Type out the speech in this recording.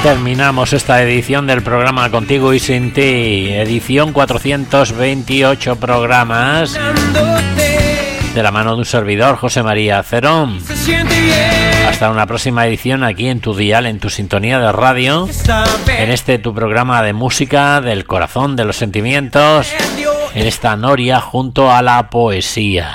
Terminamos esta edición del programa Contigo y Sin Ti, edición 428 programas, de la mano de un servidor, José María Cerón. Hasta una próxima edición aquí en tu dial, en tu sintonía de radio, en este tu programa de música del corazón, de los sentimientos, en esta noria junto a la poesía.